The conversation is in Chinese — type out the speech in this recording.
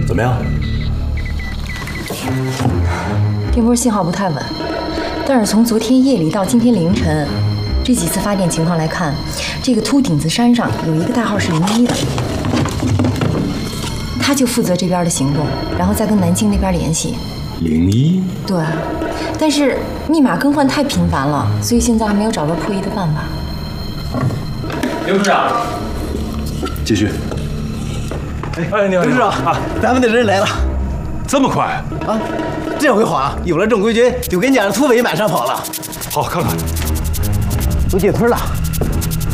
怎么样？ 电波信号不太稳，但是从昨天夜里到今天凌晨，这几次发电情况来看，这个秃顶子山上有一个代号是01的，他就负责这边的行动，然后再跟南京那边联系。 01？ 对，但是密码更换太频繁了，所以现在还没有找到破译的办法。 刘处长， 继续。 哎，你好， 刘处长啊，咱们的人来了。 这么快啊？这回好啊，有了正规军，就跟家的土匪满山跑了。 好，看看。 都进村了。